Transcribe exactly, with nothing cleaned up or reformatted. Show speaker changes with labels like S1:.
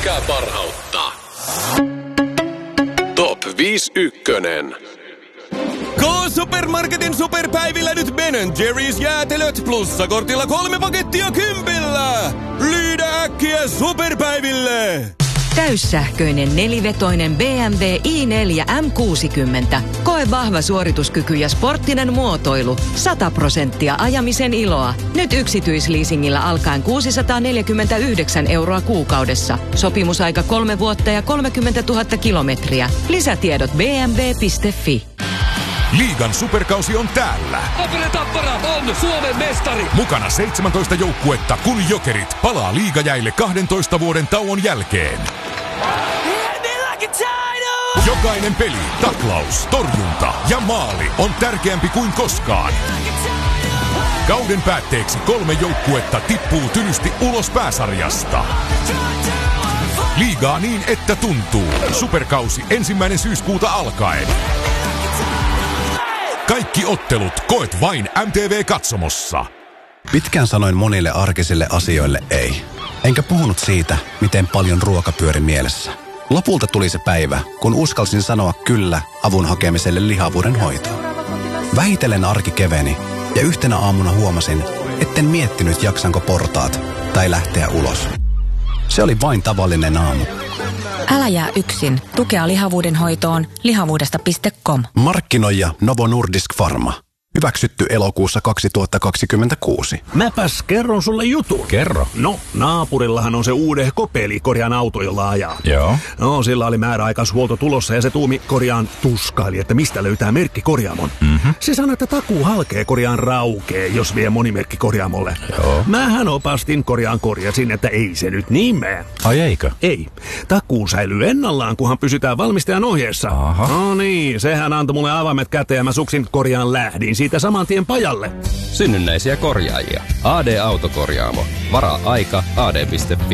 S1: Tehkää parhautta. Top viisi ykkönen.
S2: K-Supermarketin superpäivillä nyt Ben and Jerry's jäätelöt plussakortilla kolme pakettia kympillä. Lyydä äkkiä superpäiville.
S3: Täyssähköinen nelivetoinen B M W i neljä M kuusikymmentä. Koe vahva suorituskyky ja sporttinen muotoilu. sata prosenttia ajamisen iloa. Nyt yksityisleasingillä alkaen kuusisataaneljäkymmentäyhdeksän euroa kuukaudessa. Sopimusaika kolme vuotta ja kolmekymmentätuhatta kilometriä. Lisätiedot b m w piste f i.
S4: Liigan superkausi on täällä.
S5: Opel Tappara on Suomen mestari.
S4: Mukana seitsemäntoista joukkuetta, kun Jokerit palaa liigajäille kahdentoista vuoden tauon jälkeen. Jokainen peli, taklaus, torjunta ja maali on tärkeämpi kuin koskaan. Kauden päätteeksi kolme joukkuetta tippuu tylysti ulos pääsarjasta. Liigaa niin, että tuntuu. Superkausi ensimmäinen syyskuuta alkaen. Kaikki ottelut koet vain M T V-katsomossa.
S6: Pitkään sanoin monille arkisille asioille ei. Enkä puhunut siitä, miten paljon ruoka pyöri mielessä. Lopulta tuli se päivä, kun uskalsin sanoa kyllä avun hakemiselle lihavuuden hoitoon. Vähitellen arki keveni ja yhtenä aamuna huomasin, etten miettinyt jaksanko portaat tai lähteä ulos. Se oli vain tavallinen aamu.
S7: Älä jää yksin. Tukea lihavuuden hoitoon lihavuudesta piste com.
S6: Markkinoija Novo Nordisk Pharma. Hyväksytty elokuussa kaksituhattakaksikymmentäkuusi.
S8: Mäpäs kerron sulle jutun.
S9: Kerro.
S8: No, naapurillahan on se uude kopeli korjaan auto, jolla ajaa.
S9: Joo.
S8: No, sillä oli määräaikaishuolto tulossa ja se tuumi korjaan tuskaili, että mistä löytää merkki korjaamon.
S9: Mm-hmm.
S8: Se sanoi, että takuu halkee korjaan raukee, jos vie monimerkki korjaamolle.
S9: Joo.
S8: Mähän opastin korjaan korjasin, että ei se nyt niin mene.
S9: Ai eikö?
S8: Ei. Takuu säilyy ennallaan, kunhan pysytään valmistajan ohjeessa.
S9: Aha.
S8: No niin, sehän antoi mulle avaimet käteen ja mä suksin korjaan lähdin siitä saman tien pajalle.
S10: Synnynnäisiä korjaajia. A D Autokorjaamo. Varaa aika A D piste F I.